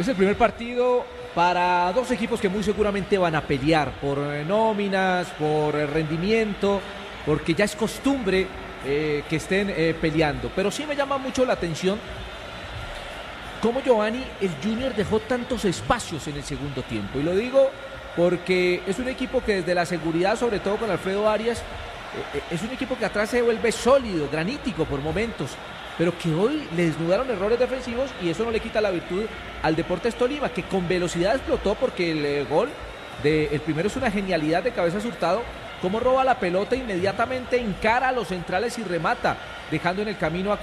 Es el primer partido para dos equipos que muy seguramente van a pelear por nóminas, por rendimiento, porque ya es costumbre que estén peleando. Pero sí me llama mucho la atención cómo Giovanni, el Junior, dejó tantos espacios en el segundo tiempo. Y lo digo porque es un equipo que desde la seguridad, sobre todo con Alfredo Arias, es un equipo que atrás se vuelve sólido, granítico por momentos, pero que hoy le desnudaron errores defensivos y eso no le quita la virtud al Deportes Tolima, que con velocidad explotó porque el gol el primero es una genialidad de Cabezas Hurtado, cómo roba la pelota, inmediatamente encara a los centrales y remata, dejando en el camino a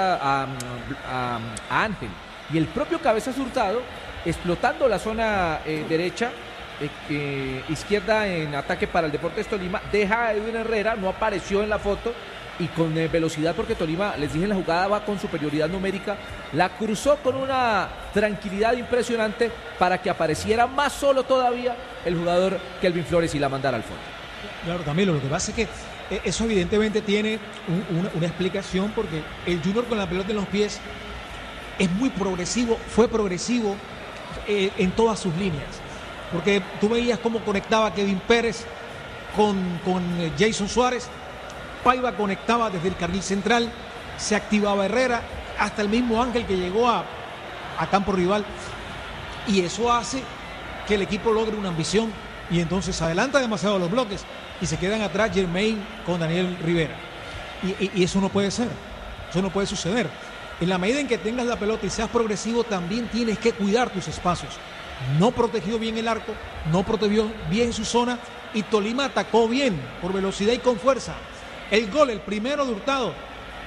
Ángel. Y el propio Cabezas Hurtado, explotando la zona derecha, izquierda en ataque para el Deportes Tolima, deja a Edwin Herrera, no apareció en la foto, y con velocidad, porque Tolima, les dije en la jugada, va con superioridad numérica, la cruzó con una tranquilidad impresionante para que apareciera más solo todavía el jugador Kelvin Flores y la mandara al fondo. Claro, Camilo, lo que pasa es que eso evidentemente tiene una explicación, porque el Junior con la pelota en los pies es muy progresivo, fue progresivo en todas sus líneas, porque tú veías cómo conectaba Kevin Pérez con Jason Suárez. Paiva conectaba desde el carril central, se activaba Herrera, hasta el mismo Ángel que llegó a campo rival, y eso hace que el equipo logre una ambición y entonces adelanta demasiado los bloques y se quedan atrás Germain con Daniel Rivera, y eso no puede ser, eso no puede suceder. En la medida en que tengas la pelota y seas progresivo, también tienes que cuidar tus espacios. No protegió bien el arco, no protegió bien su zona, y Tolima atacó bien, por velocidad y con fuerza. El gol, el primero de Hurtado,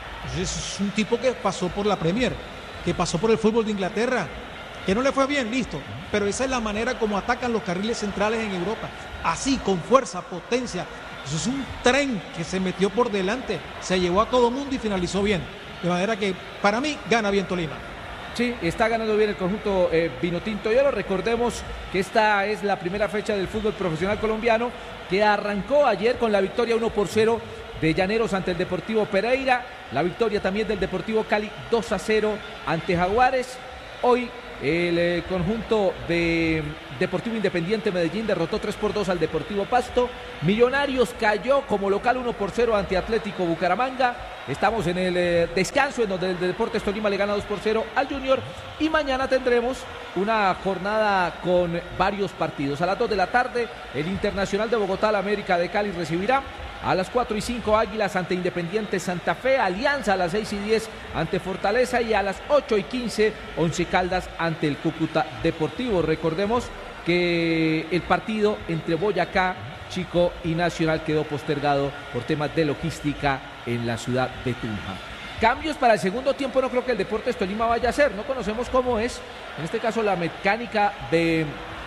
es un tipo que pasó por la Premier, que pasó por el fútbol de Inglaterra, que no le fue bien, listo, pero esa es la manera como atacan los carriles centrales en Europa, así, con fuerza, potencia. Eso es un tren que se metió por delante, se llevó a todo mundo y finalizó bien, de manera que para mí gana bien Tolima. Sí, está ganando bien el conjunto Vinotinto. Y ahora recordemos que esta es la primera fecha del fútbol profesional colombiano, que arrancó ayer con la victoria 1-0 de Llaneros ante el Deportivo Pereira, la victoria también del Deportivo Cali 2-0 ante Jaguares. Hoy el conjunto de Deportivo Independiente Medellín derrotó 3-2 al Deportivo Pasto. Millonarios cayó como local 1-0 ante Atlético Bucaramanga. Estamos en el descanso, en donde el Deportes Tolima le gana 2-0 al Junior, y mañana tendremos una jornada con varios partidos. A las 2 de la tarde el Internacional de Bogotá, la América de Cali, recibirá. A las 4:05 Águilas ante Independiente Santa Fe, Alianza a las 6:10 ante Fortaleza, y a las 8:15 Once Caldas ante el Cúcuta Deportivo. Recordemos que el partido entre Boyacá Chico y Nacional quedó postergado por temas de logística en la ciudad de Tunja. Cambios para el segundo tiempo no creo que el Deportes Tolima vaya a hacer, no conocemos cómo es, en este caso la mecánica de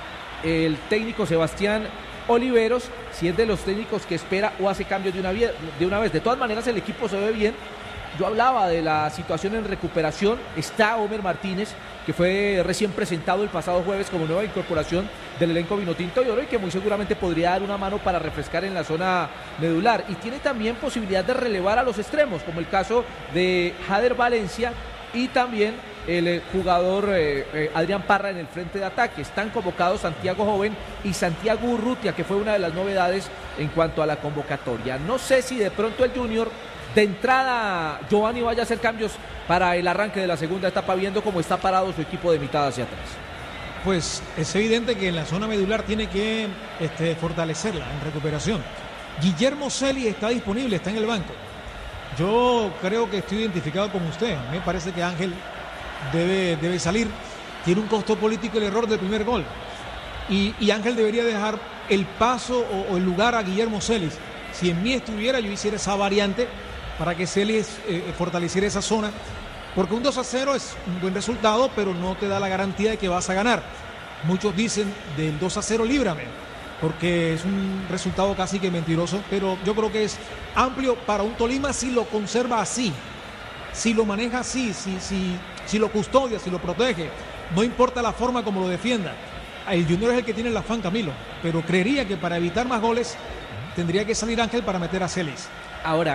el técnico Sebastián Oliveros, si es de los técnicos que espera o hace cambios de una vez. De todas maneras el equipo se ve bien. Yo hablaba de la situación en recuperación. Está Homer Martínez, que fue recién presentado el pasado jueves como nueva incorporación del elenco Vinotinto de Oro, y que muy seguramente podría dar una mano para refrescar en la zona medular. Y tiene también posibilidad de relevar a los extremos, como el caso de Jader Valencia y también el jugador Adrián Parra en el frente de ataque. Están convocados Santiago Joven y Santiago Urrutia, que fue una de las novedades en cuanto a la convocatoria. No sé si de pronto el Junior, de entrada, Giovanni, vaya a hacer cambios para el arranque de la segunda etapa, viendo cómo está parado su equipo de mitad hacia atrás. Pues es evidente que en la zona medular tiene que fortalecerla en recuperación. Guillermo Celi está disponible, está en el banco. Yo creo que estoy identificado con usted. A mí me parece que Ángel debe salir. Tiene un costo político el error del primer gol. Y Ángel debería dejar el paso o el lugar a Guillermo Celis. Si en mí estuviera, yo hiciera esa variante para que Celis fortaleciera esa zona. Porque un 2-0 es un buen resultado, pero no te da la garantía de que vas a ganar. Muchos dicen del 2-0 líbrame, porque es un resultado casi que mentiroso, pero yo creo que es amplio para un Tolima si lo conserva así, si lo maneja así, si lo custodia, si lo protege, no importa la forma como lo defienda. El Junior es el que tiene el afán, Camilo, pero creería que para evitar más goles tendría que salir Ángel para meter a Celis. Ahora,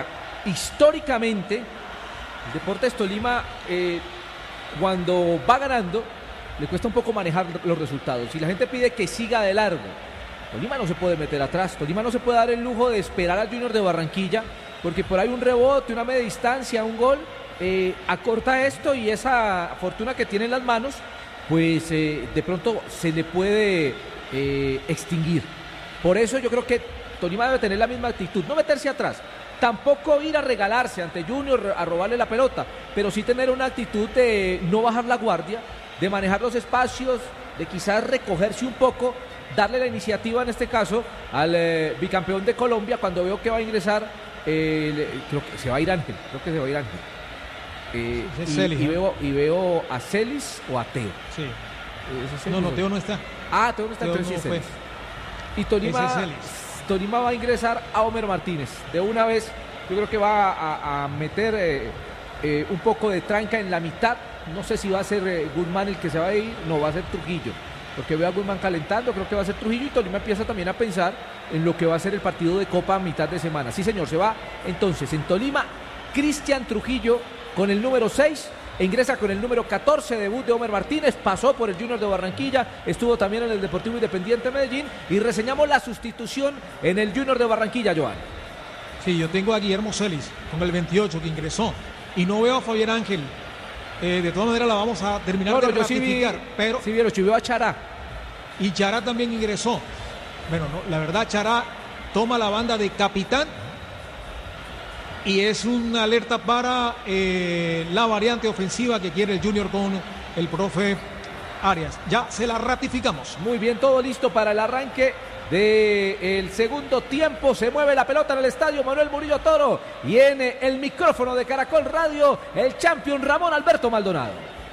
históricamente, el Deportes Tolima, cuando va ganando, le cuesta un poco manejar los resultados. Si la gente pide que siga de largo, Tolima no se puede meter atrás, Tolima no se puede dar el lujo de esperar al Junior de Barranquilla, porque por ahí un rebote, una media distancia, un gol, acorta esto y esa fortuna que tiene en las manos, pues de pronto se le puede extinguir. Por eso yo creo que Tolima debe tener la misma actitud, no meterse atrás, tampoco ir a regalarse ante Junior a robarle la pelota, pero sí tener una actitud de no bajar la guardia, de manejar los espacios, de quizás recogerse un poco, darle la iniciativa en este caso al bicampeón de Colombia. Cuando veo que va a ingresar, creo que se va a ir Ángel, y veo a Celis o a Teo. Sí. No, Teo no está. Teo no está, Teo entonces no sí, y Tolima va a ingresar a Homer Martínez. De una vez, yo creo que va a meter un poco de tranca en la mitad. No sé si va a ser Guzmán el que se va a ir, no, va a ser Trujillo. Porque veo a Guzmán calentando, creo que va a ser Trujillo, y Tolima empieza también a pensar en lo que va a ser el partido de Copa a mitad de semana. Sí, señor, se va entonces en Tolima Cristian Trujillo con el número 6. E ingresa con el número 14, debut de Homer Martínez, pasó por el Junior de Barranquilla, estuvo también en el Deportivo Independiente Medellín, y reseñamos la sustitución en el Junior de Barranquilla, Joan. Sí, yo tengo a Guillermo Celis con el 28 que ingresó, y no veo a Fabián Ángel. De todas maneras la vamos a terminar de ratificar, pero sí veo a Chará. Y Chará también ingresó. Bueno, no, la verdad, Chará toma la banda de capitán y es una alerta para la variante ofensiva que quiere el Junior con el profe Arias. Ya se la ratificamos. Muy bien, todo listo para el arranque del segundo tiempo. Se mueve la pelota en el estadio Manuel Murillo Toro y en el micrófono de Caracol Radio, el champion Ramón Alberto Maldonado.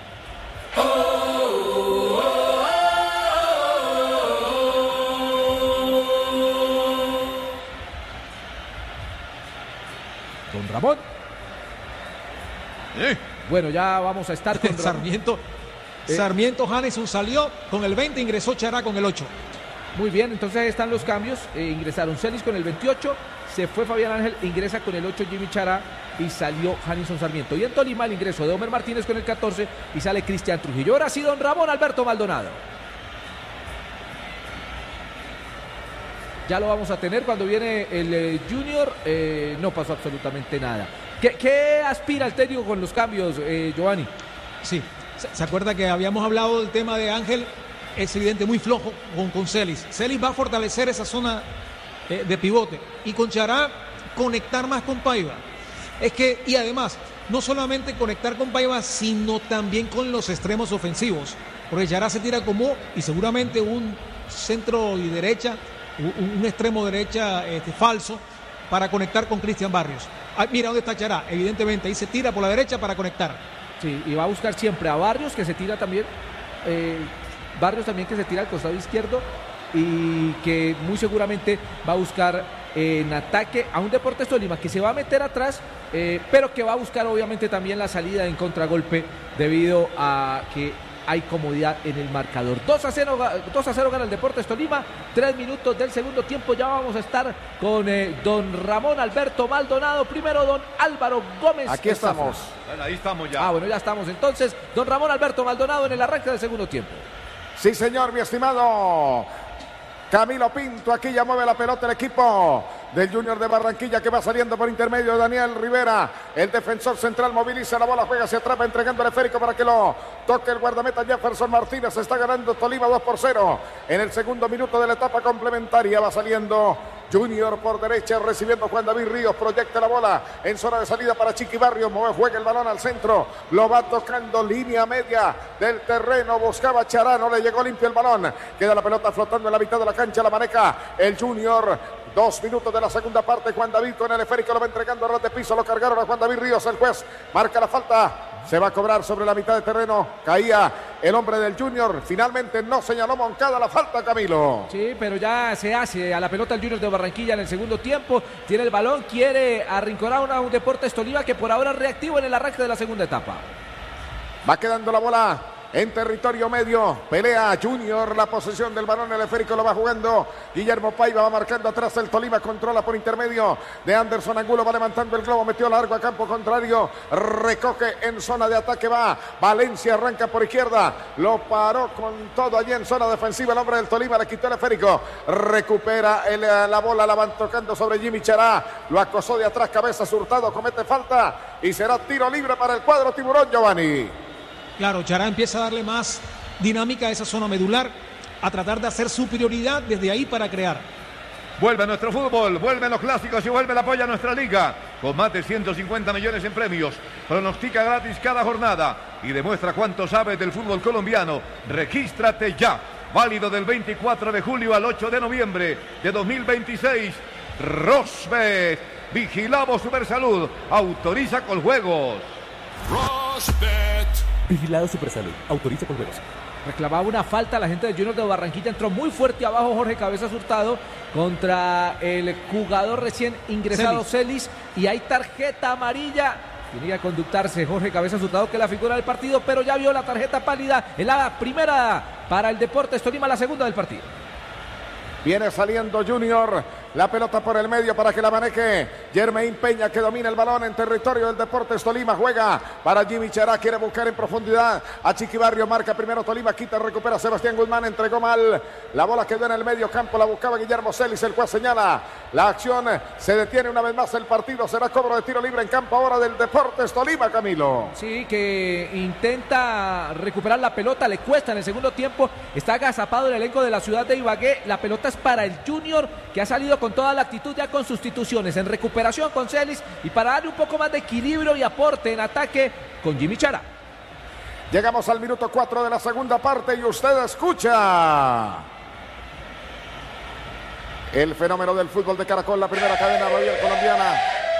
Don Ramón. Bueno, ya vamos a estar con Sarmiento Janeson salió con el 20, ingresó Chará con el 8. Muy bien, entonces ahí están los cambios. Ingresaron Celis con el 28, se fue Fabián Ángel, ingresa con el 8 Jimmy Chará y salió Janison Sarmiento. Y en Tolima el ingreso de Homer Martínez con el 14 y sale Cristian Trujillo. Ahora sí, don Ramón Alberto Maldonado. Ya lo vamos a tener cuando viene el Junior. No pasó absolutamente nada. ¿Qué aspira el técnico con los cambios, Giovanni? Sí, se acuerda que habíamos hablado del tema de Ángel. Es evidente, muy flojo con Celis. Celis va a fortalecer esa zona de pivote. Y con Chará, conectar más con Paiva. Y además, no solamente conectar con Paiva, sino también con los extremos ofensivos. Porque Chará se tira como, y seguramente un centro y derecha, un extremo derecha falso, para conectar con Cristian Barrios. Mira dónde está Chará, evidentemente, ahí se tira por la derecha para conectar. Sí, y va a buscar siempre a Barrios, que se tira también. Barrios también, que se tira al costado izquierdo y que muy seguramente va a buscar en ataque a un Deportes Tolima que se va a meter atrás, pero que va a buscar obviamente también la salida en contragolpe debido a que hay comodidad en el marcador. 2-0 gana el Deportes Tolima, 3 minutos del segundo tiempo. Ya vamos a estar con don Ramón Alberto Maldonado. Primero don Álvaro Gómez. Aquí estamos. Bueno, ahí estamos ya. Bueno, ya estamos entonces. Don Ramón Alberto Maldonado en el arranque del segundo tiempo. Sí, señor, mi estimado Camilo Pinto. Aquí ya mueve la pelota el equipo del Junior de Barranquilla, que va saliendo por intermedio de Daniel Rivera. El defensor central moviliza la bola, juega, se atrapa, entregando el esférico para que lo toque el guardameta Jefferson Martínez. Está ganando Tolima 2-0 en el segundo minuto de la etapa complementaria. Va saliendo Junior por derecha, recibiendo Juan David Ríos, proyecta la bola en zona de salida para Chiqui Barrios, juega el balón al centro, lo va tocando línea media del terreno, buscaba Chará, no le llegó limpio el balón, queda la pelota flotando en la mitad de la cancha, la maneja el Junior. 2 minutos de la segunda parte, Juan David con el esférico, lo va entregando a ras de piso, lo cargaron a Juan David Ríos, el juez marca la falta, se va a cobrar sobre la mitad de terreno, caía el hombre del Junior, finalmente no señaló Moncada la falta, Camilo. Sí, pero ya se hace a la pelota el Junior de Barranquilla en el segundo tiempo, tiene el balón, quiere arrinconar a un Deportes Tolima que por ahora es reactivo en el arranque de la segunda etapa. Va quedando la bola en territorio medio. Pelea Junior la posesión del balón. El esférico lo va jugando Guillermo Paiva, va marcando atrás el Tolima. Controla por intermedio de Anderson Angulo. Va levantando el globo, metió largo a campo contrario. Recoge en zona de ataque. Va Valencia, arranca por izquierda. Lo paró con todo allí en zona defensiva. El hombre del Tolima le quitó el esférico. Recupera la bola, la van tocando sobre Jimmy Chará. Lo acosó de atrás, cabeza Hurtado, comete falta y será tiro libre para el cuadro tiburón, Giovanni. Claro, Chará empieza a darle más dinámica a esa zona medular, a tratar de hacer superioridad desde ahí para crear. Vuelve nuestro fútbol, vuelven los clásicos y vuelve el apoyo a nuestra liga. Con más de 150 millones en premios. Pronostica gratis cada jornada y demuestra cuánto sabes del fútbol colombiano. Regístrate ya. Válido del 24 de julio al 8 de noviembre de 2026. Rosbet. Vigilamos Supersalud. Autoriza con juegos. Rosbet. Vigilado Supersalud. Autoriza con juegos. Reclamaba una falta la gente de Junior de Barranquilla. Entró muy fuerte abajo Jorge Cabezas Hurtado contra el jugador recién ingresado Celis. Y hay tarjeta amarilla. Tiene que conductarse Jorge Cabezas Hurtado, que es la figura del partido, pero ya vio la tarjeta pálida en la primera para el Deportes Tolima, la segunda del partido. Viene saliendo Junior, la pelota por el medio para que la maneje Jermaine Peña, que domina el balón en territorio del Deportes Tolima. Juega para Jimmy Chará, quiere buscar en profundidad a Chiqui Barrio, marca primero Tolima, quita, recupera Sebastián Guzmán, entregó mal, la bola quedó en el medio campo, la buscaba Guillermo Celis, el cual señala la acción, se detiene una vez más el partido, será cobro de tiro libre en campo ahora del Deportes Tolima, Camilo. Sí, que intenta recuperar la pelota, le cuesta en el segundo tiempo, está agazapado el elenco de la ciudad de Ibagué, la pelota es para el Junior, que ha salido con toda la actitud ya con sustituciones, en recuperación con Celis y para darle un poco más de equilibrio y aporte en ataque con Jimmy Chará. Llegamos al minuto 4 de la segunda parte y usted escucha el fenómeno del fútbol de Caracol, la primera cadena radial colombiana.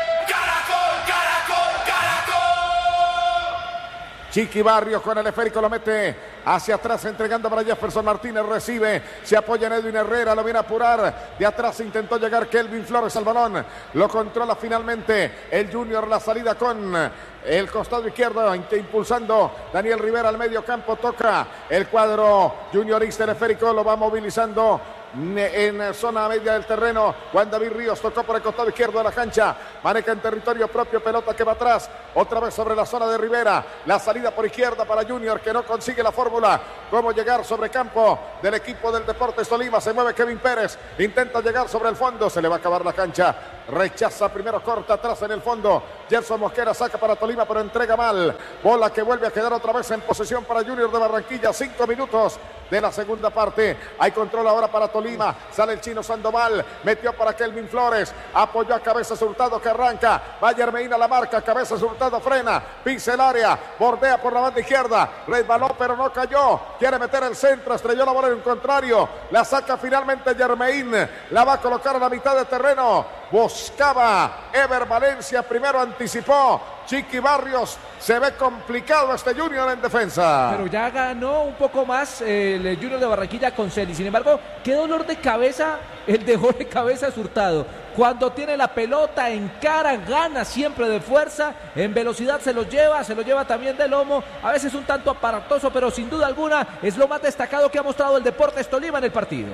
Chiqui Barrios con el esférico lo mete hacia atrás, entregando para Jefferson Martínez, recibe, se apoya en Edwin Herrera, lo viene a apurar, de atrás intentó llegar Kelvin Flores al balón, lo controla finalmente el Junior, la salida con el costado izquierdo, impulsando Daniel Rivera al medio campo, toca el cuadro juniorista, el esférico lo va movilizando en zona media del terreno. Juan David Ríos tocó por el costado izquierdo de la cancha, maneja en territorio propio, pelota que va atrás, otra vez sobre la zona de Rivera, la salida por izquierda para Junior, que no consigue la fórmula, cómo llegar sobre campo del equipo del Deportes Tolima. Se mueve Kevin Pérez, intenta llegar sobre el fondo, se le va a acabar la cancha, rechaza, primero corta atrás en el fondo, Gerson Mosquera saca para Tolima, pero entrega mal, bola que vuelve a quedar otra vez en posesión para Junior de Barranquilla. 5 minutos de la segunda parte, hay control ahora para Tolima, sale el chino Sandoval, metió para Kelvin Flores, apoyó a Cabezas Hurtado, que arranca, va Jermaine a la marca, Cabezas Hurtado frena, pisa el área, bordea por la banda izquierda, resbaló pero no cayó, quiere meter el centro, estrelló la bola en un contrario, la saca finalmente Jermaine, la va a colocar a la mitad de terreno, buscaba Ever Valencia, primero anticipó Chiqui Barrios, se ve complicado este Junior en defensa. Pero ya ganó un poco más el Junior de Barranquilla con Celis. Sin embargo, qué dolor de cabeza el de Jorge Cabezas Hurtado. Cuando tiene la pelota en cara, gana siempre de fuerza, en velocidad se lo lleva también de lomo, a veces un tanto aparatoso, pero sin duda alguna es lo más destacado que ha mostrado el Deportes Tolima en el partido.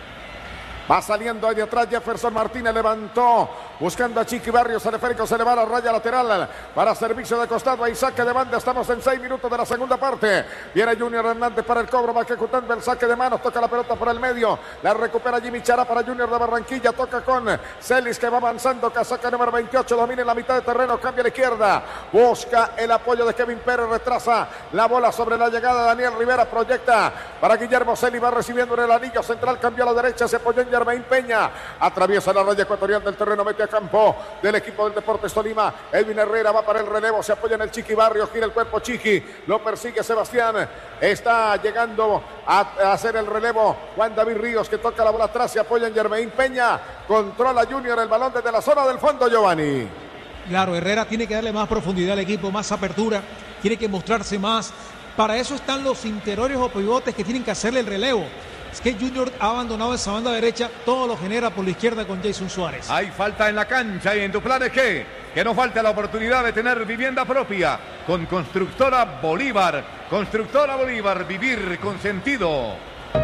Va saliendo ahí de atrás Jefferson Martínez, levantó, buscando a Chiqui Barrios, el esférico se le va a la raya lateral para servicio de costado, ahí saque de banda, estamos en 6 minutos de la segunda parte, viene Junior Hernández para el cobro, va ejecutando el saque de manos, toca la pelota por el medio, la recupera Jimmy Chará para Junior de Barranquilla, toca con Celis que va avanzando, casaca número 28, domina en la mitad de terreno, cambia a la izquierda, busca el apoyo de Kevin Pérez, retrasa la bola sobre la llegada de Daniel Rivera, proyecta para Guillermo Celis, va recibiendo en el anillo central, cambió a la derecha, se apoyó en Jermaine Peña, atraviesa la raya ecuatorial del terreno, mete a campo del equipo del Deportes Tolima, Edwin Herrera va para el relevo, se apoya en el Chiqui Barrio, gira el cuerpo Chiqui, lo persigue Sebastián, está llegando a hacer el relevo Juan David Ríos, que toca la bola atrás, se apoya en Jermaine Peña, controla Junior el balón desde la zona del fondo, Giovanni. Claro, Herrera tiene que darle más profundidad al equipo, más apertura, tiene que mostrarse más, para eso están los interiores o pivotes que tienen que hacerle el relevo. Es que Junior ha abandonado esa banda derecha, todo lo genera por la izquierda con Jason Suárez. Hay falta en la cancha y en tu plan es que no falte la oportunidad de tener vivienda propia con Constructora Bolívar. Constructora Bolívar, vivir con sentido.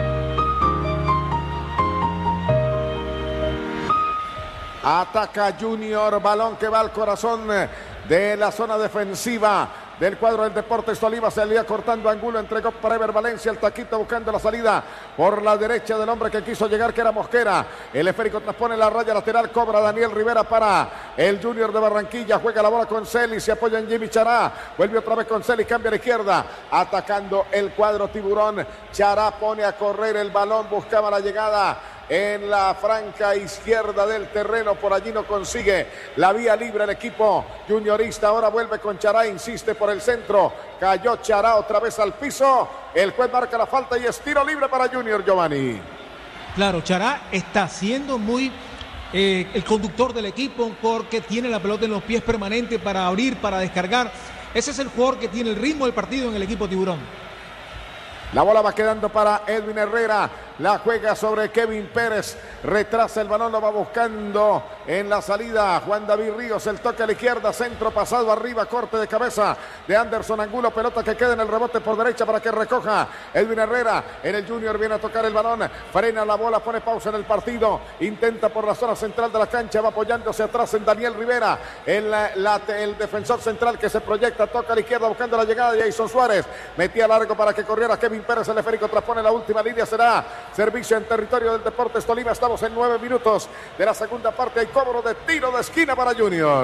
Ataca Junior, balón que va al corazón de la zona defensiva del cuadro del Deportes Tolima. Se le cortando Angulo, entregó para Ever Valencia, el taquito buscando la salida por la derecha del hombre que quiso llegar, que era Mosquera. El esférico transpone la raya lateral, cobra Daniel Rivera para el Junior de Barranquilla, juega la bola con Celis, se apoya en Jimmy Chará, vuelve otra vez con Celis, cambia a la izquierda, atacando el cuadro tiburón. Chará pone a correr el balón, buscaba la llegada en la franca izquierda del terreno, por allí no consigue la vía libre el equipo juniorista. Ahora vuelve con Chará, insiste por el centro, cayó Chará otra vez al piso, el juez marca la falta y es tiro libre para Junior, Giovanni. Claro, Chará está siendo muy el conductor del equipo porque tiene la pelota en los pies permanente para abrir, para descargar. Ese es el jugador que tiene el ritmo del partido en el equipo tiburón. La bola va quedando para Edwin Herrera, la juega sobre Kevin Pérez, retrasa el balón, lo va buscando en la salida Juan David Ríos, el toque a la izquierda, centro pasado arriba, corte de cabeza de Anderson Angulo, pelota que queda en el rebote por derecha para que recoja Edwin Herrera. En el Junior viene a tocar el balón, frena la bola, pone pausa en el partido, intenta por la zona central de la cancha, va apoyándose atrás en Daniel Rivera, el defensor central que se proyecta, toca a la izquierda buscando la llegada de Jason Suárez, metía largo para que corriera Kevin Pérez, el esférico transpone la última línea, será servicio en territorio del Deportes Tolima. Estamos en 9 minutos de la segunda parte. Hay cobro de tiro de esquina para Junior.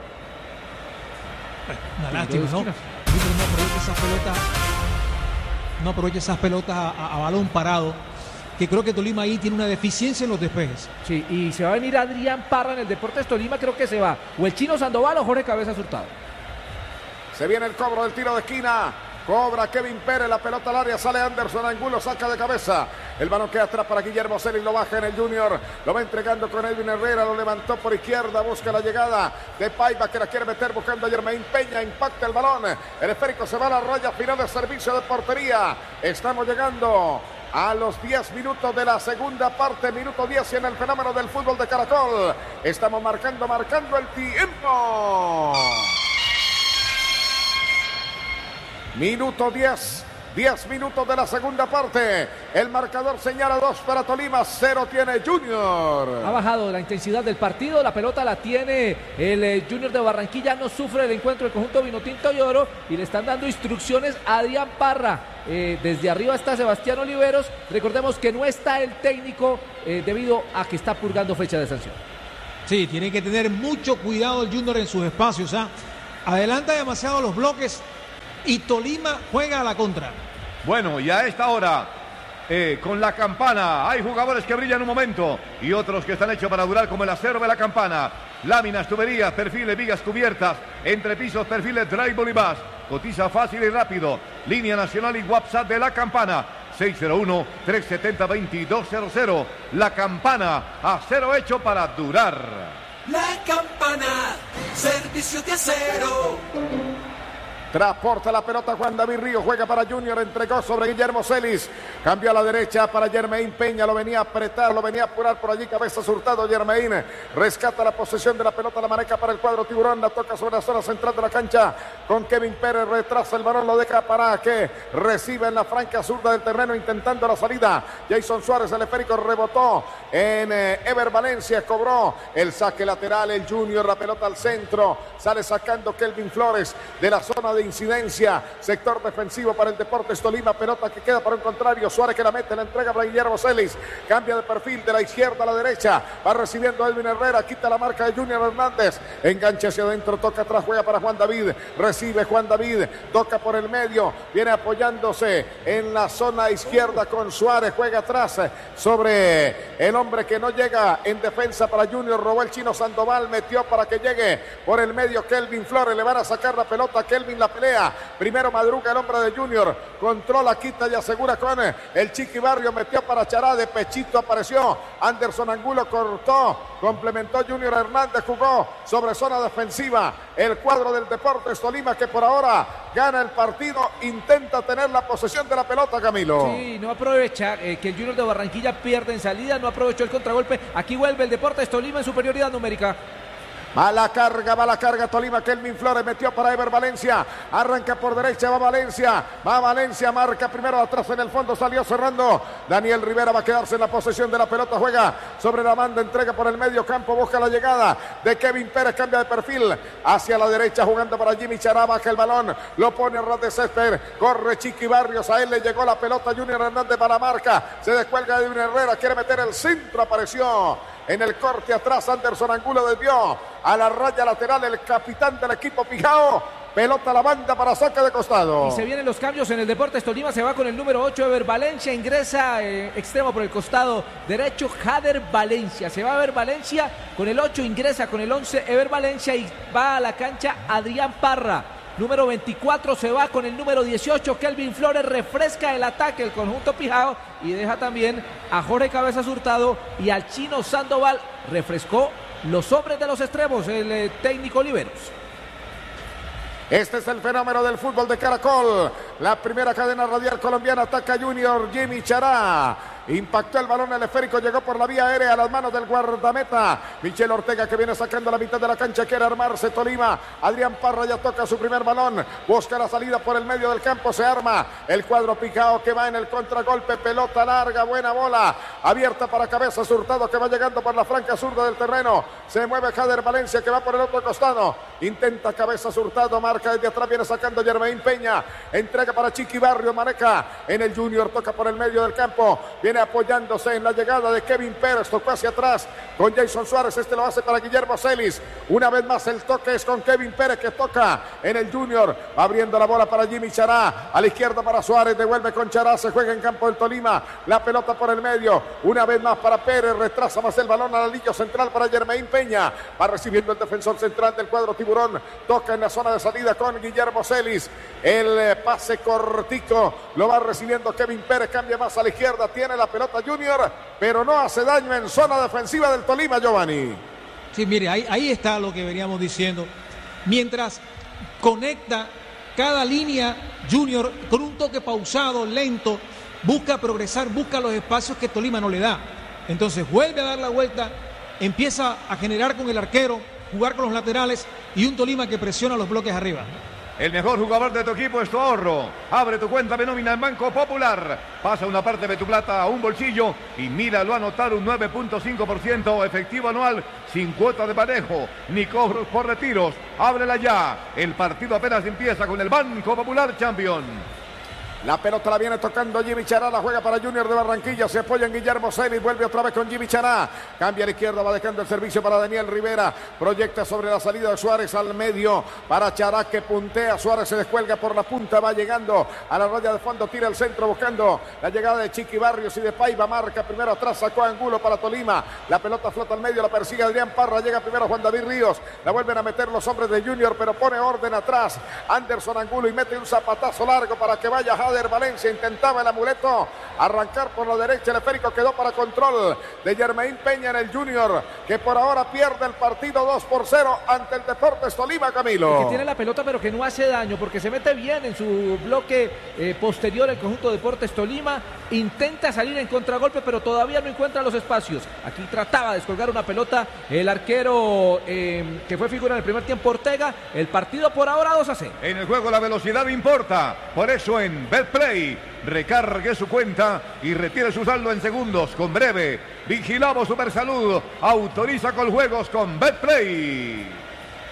Una lástima, ¿no? Junior no aprovecha esas pelotas a balón parado, que creo que Tolima ahí tiene una deficiencia en los despejes. Sí, y se va a venir Adrián Parra en el Deportes Tolima, creo que se va o el Chino Sandoval o Jorge Cabezas Hurtado. Se viene el cobro del tiro de esquina. Cobra Kevin Pérez, la pelota al área, sale Anderson Angulo, saca de cabeza. El balón queda atrás para Guillermo Celis, lo baja en el Junior, lo va entregando con Edwin Herrera, lo levantó por izquierda, busca la llegada de Paiva que la quiere meter buscando a Germain Peña, impacta el balón, el esférico se va a la raya final de servicio de portería. Estamos llegando a los 10 minutos de la segunda parte, minuto 10 y en el fenómeno del fútbol de Caracol. Estamos marcando el tiempo. Minuto 10 minutos de la segunda parte. El marcador señala 2 para Tolima, 0 tiene Junior. Ha bajado la intensidad del partido, la pelota la tiene el Junior de Barranquilla, no sufre el encuentro del conjunto Vinotinto y Oro y le están dando instrucciones a Adrián Parra. Desde arriba está Sebastián Oliveros, recordemos que no está el técnico debido a que está purgando fecha de sanción. Sí, tiene que tener mucho cuidado el Junior en sus espacios, adelanta demasiado los bloques y Tolima juega a la contra. Bueno, y a esta hora, con la campana, hay jugadores que brillan un momento y otros que están hechos para durar, como el acero de la campana. Láminas, tuberías, perfiles, vigas cubiertas, entrepisos, perfiles, drywall y más. Cotiza fácil y rápido. Línea nacional y WhatsApp de la campana. 601-370-2200. La campana, acero hecho para durar. La campana, servicio de acero. Transporta la pelota Juan David Ríos, juega para Junior, entregó sobre Guillermo Celis, cambió a la derecha para Germain Peña, lo venía a apretar, lo venía a apurar por allí, Cabezas Hurtado. Germain rescata la posesión de la pelota, la maneja para el cuadro tiburón, la toca sobre la zona central de la cancha con Kevin Pérez, retrasa el balón, lo deja para que reciba en la franca zurda del terreno, intentando la salida. Jason Suárez, el esférico rebotó en Ever Valencia, cobró el saque lateral, el Junior, la pelota al centro, sale sacando Kelvin Flores de la zona de incidencia, sector defensivo para el Deportes Tolima, pelota que queda para un contrario, Suárez que la mete, la entrega para Guillermo Celis, cambia de perfil de la izquierda a la derecha, va recibiendo Edwin Herrera, quita la marca de Junior Hernández, engancha hacia adentro, toca atrás, juega para Juan David, recibe Juan David, toca por el medio, viene apoyándose en la zona izquierda con Suárez, juega atrás sobre el hombre que no llega en defensa para Junior, robó el Chino Sandoval, metió para que llegue por el medio Kelvin Flores, le van a sacar la pelota, Kelvin la la pelea. Primero madruga el hombre de Junior, controla, quita y asegura con el Chiqui Barrio, metió para Chará, de pechito apareció Anderson Angulo, cortó, complementó Junior Hernández, jugó sobre zona defensiva el cuadro del Deportes Tolima, que por ahora gana el partido, intenta tener la posesión de la pelota, Camilo. Sí, no aprovecha que el Junior de Barranquilla pierde en salida, no aprovechó el contragolpe. Aquí vuelve el Deportes Tolima en superioridad numérica. Va la carga Tolima. Kelvin Flores metió para Ever Valencia. Arranca por derecha, va Valencia, marca primero atrás en el fondo, salió cerrando. Daniel Rivera va a quedarse en la posesión de la pelota, juega sobre la banda, entrega por el medio campo, busca la llegada de Kevin Pérez, cambia de perfil hacia la derecha, jugando para Jimmy Chará, baja el balón, lo pone a ras de césped, corre Chiqui Barrios, a él le llegó la pelota, Junior Hernández para la marca, se descuelga de Edwin Herrera, quiere meter el centro, apareció en el corte atrás, Anderson Angulo desvió a la raya lateral el capitán del equipo Pijao. Pelota a la banda para saque de costado. Y se vienen los cambios en el Deportes Tolima. Se va con el número 8, Ever Valencia. Ingresa extremo por el costado derecho, Jader Valencia. Se va a Ever Valencia con el 8, ingresa con el 11, Ever Valencia. Y va a la cancha Adrián Parra. Número 24 se va con el número 18, Kelvin Flores, refresca el ataque el conjunto Pijao y deja también a Jorge Cabezas Hurtado y al Chino Sandoval. Refrescó los hombres de los extremos, el técnico Oliveros. Este es el fenómeno del fútbol de Caracol. La primera cadena radial colombiana, ataca Junior, Jimmy Chará. Impactó el balón, el esférico llegó por la vía aérea a las manos del guardameta Michel Ortega, que viene sacando la mitad de la cancha, quiere armarse Tolima. Adrián Parra ya toca su primer balón, busca la salida por el medio del campo, se arma el cuadro Pijao que va en el contragolpe, pelota larga, buena bola, abierta para Cabezas Hurtado, que va llegando por la franca zurda del terreno. Se mueve Jader Valencia, que va por el otro costado, intenta Cabezas Hurtado, marca desde atrás, viene sacando Jermaine Peña, entrega para Chiqui Barrio, maneja en el Junior, toca por el medio del campo, viene apoyándose en la llegada de Kevin Pérez, tocó hacia atrás con Jason Suárez, este lo hace para Guillermo Celis, una vez más el toque es con Kevin Pérez, que toca en el Junior, abriendo la bola para Jimmy Chará, a la izquierda para Suárez, devuelve con Chará, se juega en campo del Tolima, la pelota por el medio, una vez más para Pérez, retrasa más el balón al anillo central para Jermaine Peña, va recibiendo el defensor central del cuadro Tiburón, toca en la zona de salida con Guillermo Celis, el pase cortico, lo va recibiendo Kevin Pérez, cambia más a la izquierda, tiene la pelota Junior, pero no hace daño en zona defensiva del Tolima, Giovanni. Sí, mire, ahí está lo que veníamos diciendo. Mientras conecta cada línea, Junior, con un toque pausado, lento, busca progresar, busca los espacios que Tolima no le da. Entonces vuelve a dar la vuelta, empieza a generar con el arquero, jugar con los laterales y un Tolima que presiona los bloques arriba. El mejor jugador de tu equipo es tu ahorro. Abre tu cuenta de nómina en Banco Popular. Pasa una parte de tu plata a un bolsillo y míralo anotar un 9.5% efectivo anual sin cuota de manejo ni cobros por retiros. Ábrela ya. El partido apenas empieza con el Banco Popular Champion. La pelota la viene tocando Jimmy Chará, la juega para Junior de Barranquilla, se apoya en Guillermo Celis, vuelve otra vez con Jimmy Chará, cambia a la izquierda, va dejando el servicio para Daniel Rivera, proyecta sobre la salida de Suárez al medio, para Chará que puntea, Suárez se descuelga por la punta, va llegando a la raya de fondo, tira el centro buscando la llegada de Chiqui Barrios y de Paiva, marca primero atrás, sacó a Angulo para Tolima, la pelota flota al medio, la persigue Adrián Parra, llega primero Juan David Ríos, la vuelven a meter los hombres de Junior, pero pone orden atrás, Anderson Angulo y mete un zapatazo largo para que vaya Jader Valencia, intentaba el amuleto arrancar por la derecha, el esférico quedó para control de Jermaine Peña en el Junior, que por ahora pierde el partido 2-0 ante el Deportes Tolima, Camilo. Que tiene la pelota pero que no hace daño porque se mete bien en su bloque posterior el conjunto de Deportes Tolima, intenta salir en contragolpe pero todavía no encuentra los espacios. Aquí trataba de descolgar una pelota el arquero que fue figura en el primer tiempo, Ortega. El partido por ahora 2-0. En el juego la velocidad importa, por eso en Betplay recargue su cuenta y retire su saldo en segundos con Breve. Vigilamos Supersalud, autoriza con juegos con Betplay.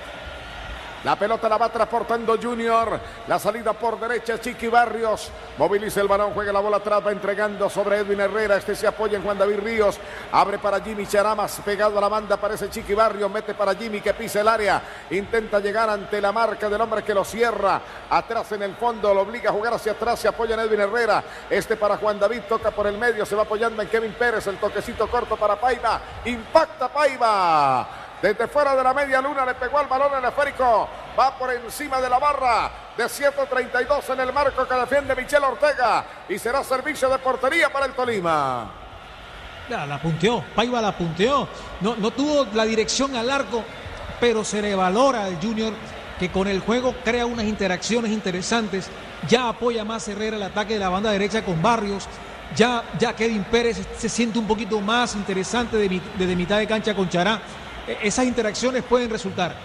La pelota la va transportando Junior. La salida por derecha, Chiqui Barrios. Moviliza el balón, juega la bola atrás, va entregando sobre Edwin Herrera. Este se apoya en Juan David Ríos. Abre para Jimmy Charamas, pegado a la banda, aparece Chiqui Barrios. Mete para Jimmy que pisa el área. Intenta llegar ante la marca del hombre que lo cierra. Atrás en el fondo, lo obliga a jugar hacia atrás. Se apoya en Edwin Herrera. Este para Juan David, toca por el medio. Se va apoyando en Kevin Pérez. El toquecito corto para Paiva. Impacta Paiva. Desde fuera de la media luna le pegó al balón el esférico va por encima de la barra de 132 en el marco que defiende Michel Ortega y será servicio de portería para el Tolima. Ya, la punteó, Paiva la punteó, no tuvo la dirección al arco, pero se le valora al Junior que con el juego crea unas interacciones interesantes, ya apoya más Herrera el ataque de la banda derecha con Barrios, ya Kevin Pérez se siente un poquito más interesante desde mitad de cancha con Chará. Esas interacciones pueden resultar.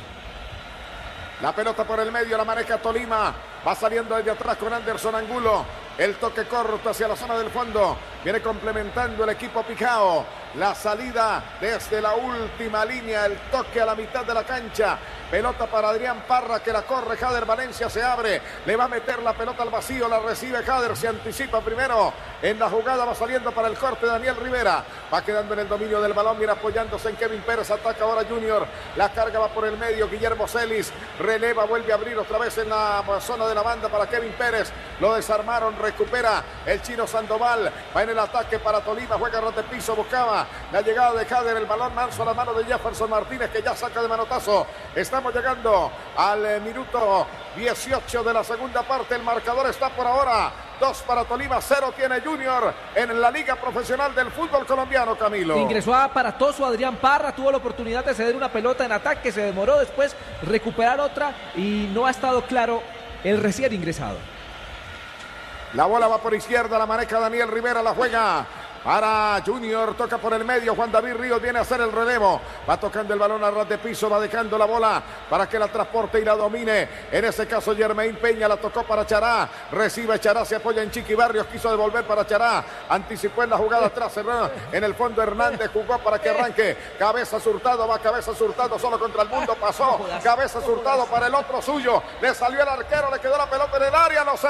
La pelota por el medio la maneja Tolima. Va saliendo desde atrás con Anderson Angulo. El toque corto hacia la zona del fondo. Viene complementando el equipo Picao. La salida desde la última línea. El toque a la mitad de la cancha. Pelota para Adrián Parra que la corre. Jader Valencia se abre. Le va a meter la pelota al vacío. La recibe Jader. Se anticipa primero en la jugada. Va saliendo para el corte Daniel Rivera. Va quedando en el dominio del balón. Viene apoyándose en Kevin Pérez. Ataca ahora Junior. La carga va por el medio. Guillermo Celis releva. Vuelve a abrir otra vez en la zona de la banda para Kevin Pérez. Lo desarmaron. Recupera el chino Sandoval. Va en el ataque para Tolima. Juega ras de piso. Buscaba la llegada de Jader. El balón manso a la mano de Jefferson Martínez que ya saca de manotazo. Estamos llegando al minuto 18 de la segunda parte. El marcador está por ahora 2 para Tolima, 0 tiene Junior en la Liga Profesional del Fútbol Colombiano, Camilo. Ingresó a aparatoso Adrián Parra, tuvo la oportunidad de ceder una pelota en ataque, se demoró después recuperar otra y no ha estado claro el recién ingresado. La bola va por izquierda, la maneja Daniel Rivera, la juega para Junior, toca por el medio, Juan David Ríos viene a hacer el relevo, va tocando el balón a ras de piso, va dejando la bola para que la transporte y la domine, en ese caso Jermaine Peña, la tocó para Chará, recibe Chará, se apoya en Chiqui Barrios, quiso devolver para Chará, anticipó en la jugada atrás, en el fondo Hernández jugó para que arranque, Cabezas Hurtado, va Cabezas Hurtado solo contra el mundo, pasó, Cabezas Hurtado para el otro suyo, le salió el arquero, le quedó la pelota en el área, lo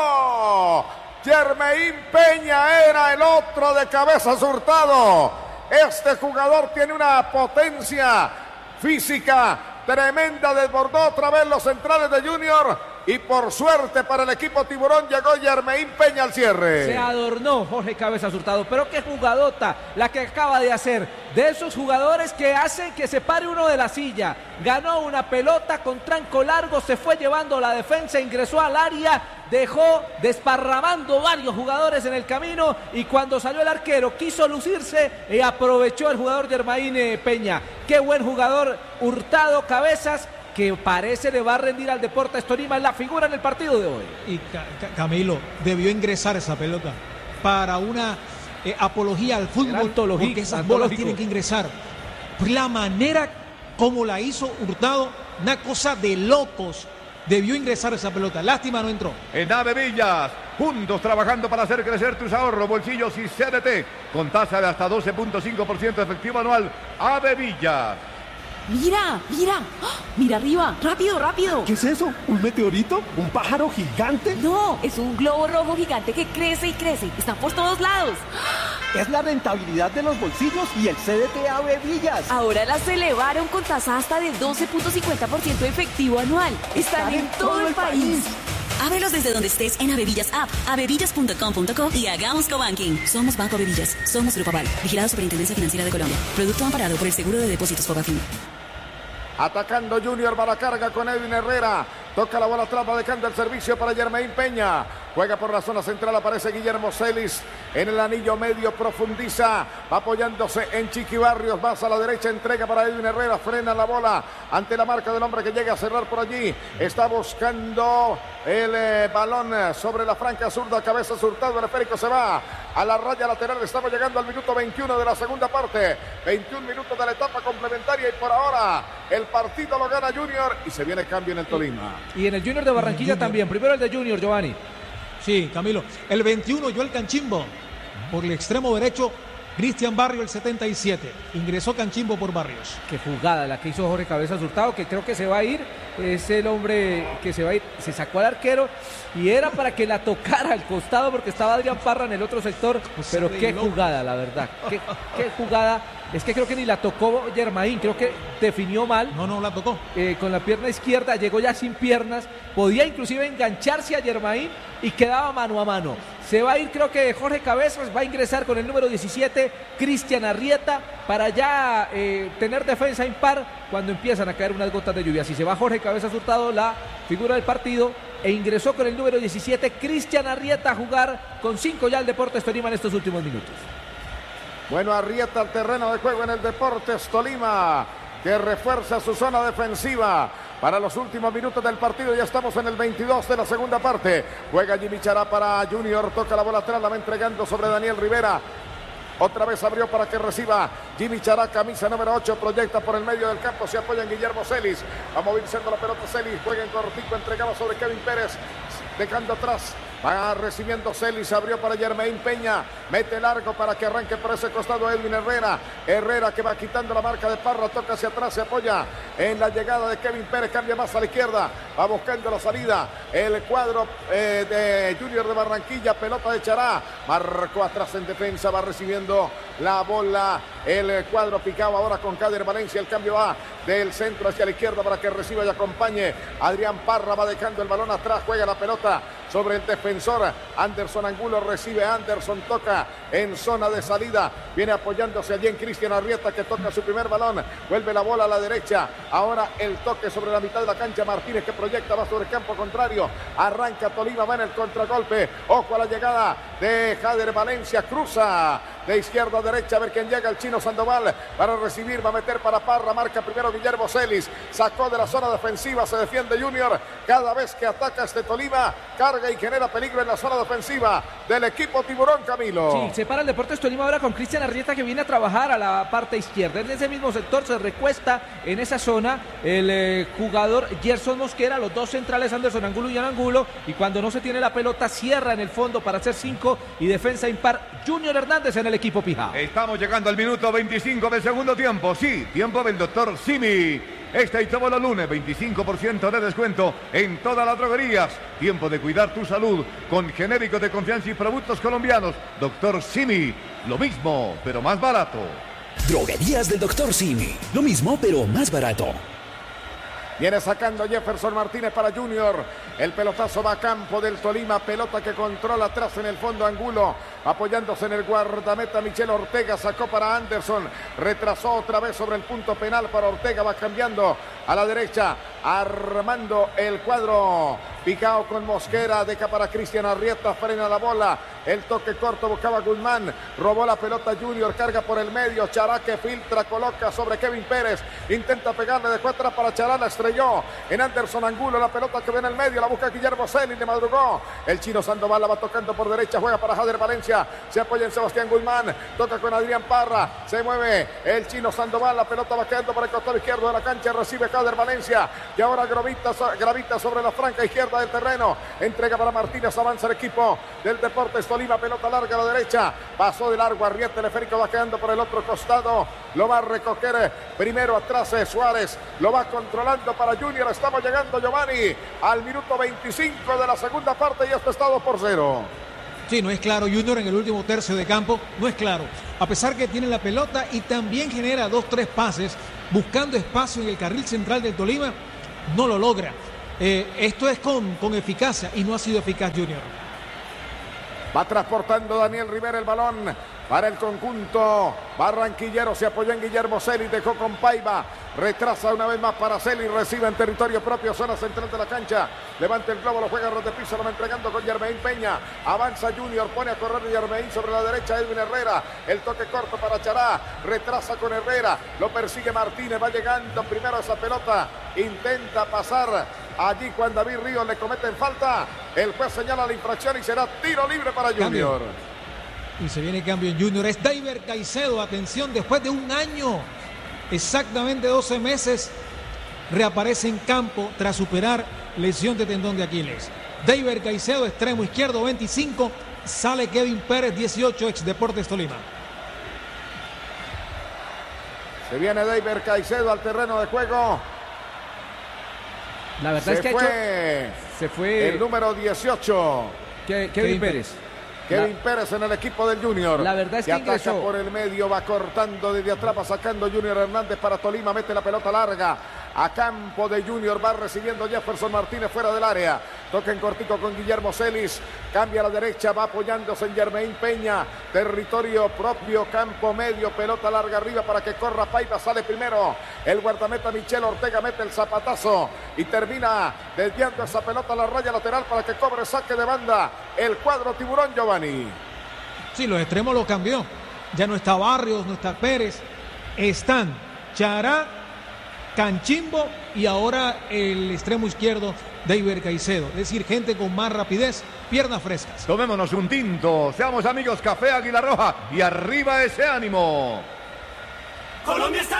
cerró. Jermaine Peña era el otro de Cabezas Hurtado. Este jugador tiene una potencia física tremenda, desbordó otra vez los centrales de Junior y por suerte para el equipo Tiburón llegó Jermaine Peña al cierre. Se adornó Jorge Cabezas Hurtado, pero qué jugadota la que acaba de hacer, de esos jugadores que hacen que se pare uno de la silla. Ganó una pelota con tranco largo, se fue llevando la defensa, ingresó al área, dejó desparramando varios jugadores en el camino y cuando salió el arquero quiso lucirse y aprovechó el jugador Jermaine Peña. Qué buen jugador Hurtado Cabezas, que parece le va a rendir al Deportes Tolima, en la figura en el partido de hoy. Y Camilo, debió ingresar esa pelota para una apología al fútbol, porque esas bolas tienen que ingresar. La manera como la hizo Hurtado, una cosa de locos. Debió ingresar esa pelota, lástima no entró. En Ave Villas, juntos trabajando para hacer crecer tus ahorros, bolsillos y CDT, con tasa de hasta 12.5% efectivo anual. Ave Villas. Mira, mira, mira arriba, rápido, rápido. ¿Qué es eso? ¿Un meteorito? ¿Un pájaro gigante? No, es un globo rojo gigante que crece y crece, está por todos lados. Es la rentabilidad de los bolsillos y el CDT Ave Villas. Ahora las elevaron con tasa hasta de 12.50% efectivo anual. Están en todo el país. Ábrelos desde donde estés en Avevillas App, avevillas.com.co y hagamos cobanking. Somos Banco Avevillas, somos Grupo Aval, vigilado Superintendencia Financiera de Colombia. Producto amparado por el Seguro de Depósitos Fogafín. Atacando Junior, va la carga con Edwin Herrera. Toca la bola atrás, va dejando el servicio para Jermaine Peña. Juega por la zona central, aparece Guillermo Celis. En el anillo medio profundiza, va apoyándose en Chiqui Barrios. Más a la derecha, entrega para Edwin Herrera. Frena la bola ante la marca del hombre que llega a cerrar por allí. Está buscando el balón sobre la franca zurda. Cabezas Hurtado, el esférico se va a la raya lateral. Estamos llegando al minuto 21 de la segunda parte. 21 minutos de la etapa complementaria y por ahora el partido lo gana Junior y se viene cambio en el Tolima. Y en el Junior de Barranquilla también. Primero el de Junior, Giovanni. Sí, Camilo. El 21, Joel Canchimbo. Por el extremo derecho, Cristian Barrio, el 77. Ingresó Canchimbo por Barrios. Qué jugada la que hizo Jorge Cabezas Hurtado, que creo que se va a ir. Es el hombre que se va a ir. Se sacó al arquero y era para que la tocara al costado porque estaba Adrián Parra en el otro sector. Pero qué jugada, la verdad. Qué jugada Es que creo que ni la tocó Germain, creo que definió mal. No la tocó. Con la pierna izquierda, llegó ya sin piernas, podía inclusive engancharse a Germain y quedaba mano a mano. Se va a ir, creo que Jorge Cabezas, va a ingresar con el número 17, Cristian Arrieta, para ya tener defensa impar cuando empiezan a caer unas gotas de lluvia. Si se va Jorge Cabezas Hurtado, la figura del partido, e ingresó con el número 17, Cristian Arrieta, a jugar con 5 ya el Deportes Tolima en estos últimos minutos. Bueno, Arrieta al terreno de juego en el Deportes Tolima, que refuerza su zona defensiva para los últimos minutos del partido. Ya estamos en el 22 de la segunda parte. Juega Jimmy Chará para Junior, toca la bola atrás, la va entregando sobre Daniel Rivera. Otra vez abrió para que reciba Jimmy Chará, camisa número 8, proyecta por el medio del campo, se apoya en Guillermo Celis. Va movilizando la pelota Celis, juega en cortico, entregaba sobre Kevin Pérez, dejando atrás. Va recibiendo Celis, abrió para Germain Peña, mete largo para que arranque por ese costado Edwin Herrera. Herrera que va quitando la marca de Parra, toca hacia atrás, se apoya en la llegada de Kevin Pérez, cambia más a la izquierda, va buscando la salida. El cuadro de Junior de Barranquilla, pelota de Chará, marcó atrás en defensa, va recibiendo la bola. El cuadro picado ahora con Kader Valencia, el cambio va del centro hacia la izquierda para que reciba y acompañe. Adrián Parra va dejando el balón atrás, juega la pelota sobre el defensor. Anderson Angulo recibe, Anderson toca en zona de salida, viene apoyándose allí en Cristian Arrieta, que toca su primer balón, vuelve la bola a la derecha, ahora el toque sobre la mitad de la cancha, Martínez que proyecta, va sobre el campo contrario, arranca Tolima, va en el contragolpe, ojo a la llegada de Jader Valencia, cruza de izquierda a derecha, a ver quién llega, el Chino Sandoval para recibir, va a meter para Parra, marca primero Guillermo Celis, sacó de la zona defensiva, se defiende Junior, cada vez que ataca este Tolima, carga y genera peligro en la zona defensiva del equipo Tiburón, Camilo. Sí, se para el Deportes Tolima ahora con Cristian Arrieta, que viene a trabajar a la parte izquierda, en ese mismo sector se recuesta en esa zona el jugador Gerson Mosquera, los dos centrales Anderson Angulo y Jan Angulo, y cuando no se tiene la pelota cierra en el fondo para hacer 5 y defensa impar Junior Hernández en el equipo Pijao. Estamos llegando al minuto 25 del segundo tiempo. Sí, tiempo del doctor Simi. Este y todos los lunes, 25% de descuento en todas las droguerías. Tiempo de cuidar tu salud con genéricos de confianza y productos colombianos. Doctor Simi, lo mismo, pero más barato. Droguerías del Doctor Simi, lo mismo, pero más barato. Viene sacando Jefferson Martínez para Junior. El pelotazo va a campo del Tolima. Pelota que controla atrás en el fondo Angulo. Apoyándose en el guardameta Michel Ortega. Sacó para Anderson. Retrasó otra vez sobre el punto penal para Ortega. Va cambiando a la derecha. Armando el cuadro. Picao con Mosquera. Deja para Cristian Arrieta. Frena la bola. El toque corto buscaba Guzmán. Robó la pelota Junior. Carga por el medio. Chará que filtra. Coloca sobre Kevin Pérez. Intenta pegarle. Dejó atrás para Chará. La estrelló en Anderson Angulo. La pelota que ve en el medio. La busca Guillermo Celis. Le madrugó. El Chino Sandoval la va tocando por derecha. Juega para Jader Valencia. Se apoya en Sebastián Guzmán. Toca con Adrián Parra. Se mueve el Chino Sandoval. La pelota va quedando por el costado izquierdo de la cancha. Recibe Jader Valencia. Y ahora gravita sobre la franca izquierda del terreno. Entrega para Martínez. Avanza el equipo del Deportes Tolima. Pelota larga a la derecha. Pasó de largo. Arrieta. Teleférico va quedando por el otro costado. Lo va a recoger primero atrás Suárez. Lo va controlando para Junior. Estamos llegando, Giovanni, al minuto 25 de la segunda parte y esto está 2-0. Sí, no es claro Junior en el último tercio de campo, no es claro. A pesar que tiene la pelota y también genera 2-3 pases, buscando espacio en el carril central del Tolima, no lo logra. Esto es con eficacia y no ha sido eficaz Junior. Va transportando Daniel Rivera el balón para el conjunto barranquillero. Se apoyó en Guillermo Celis, dejó con Paiva. Retrasa una vez más para Celis, recibe en territorio propio, zona central de la cancha. Levanta el globo, lo juega ras de piso, lo va entregando con Germain Peña. Avanza Junior, pone a correr Germain sobre la derecha, Edwin Herrera. El toque corto para Chará, retrasa con Herrera, lo persigue Martínez, va llegando primero a esa pelota. Intenta pasar allí Juan David Ríos, le cometen falta. El juez señala la infracción y será tiro libre para Junior. Y se viene cambio en Junior. Es Deiber Caicedo, atención, después de un año, exactamente 12 meses, reaparece en campo tras superar lesión de tendón de Aquiles. Deiber Caicedo, extremo izquierdo, 25. Sale Kevin Pérez, 18, ex Deportes Tolima. Se viene Deiber Caicedo al terreno de juego. La verdad es que se fue el número 18. Kevin Pérez. Kevin Pérez en el equipo del Junior. La verdad es que ataca ingresó por el medio, va cortando desde atrás, va sacando Junior Hernández para Tolima, mete la pelota larga a campo de Junior, va recibiendo Jefferson Martínez fuera del área, toca en cortico con Guillermo Celis, cambia a la derecha, va apoyándose en Germain Peña, territorio propio, campo medio, pelota larga arriba para que corra Paiva, sale primero el guardameta Michel Ortega, mete el zapatazo y termina desviando esa pelota a la raya lateral para que cobre saque de banda el cuadro tiburón, Giovanni. Sí, los extremos lo cambió, ya no está Barrios, no está Pérez, están Chará, Canchimbo y ahora el extremo izquierdo David Caicedo, es decir, gente con más rapidez, piernas frescas. Tomémonos un tinto, seamos amigos, Café Águila Roja y arriba ese ánimo. Colombia está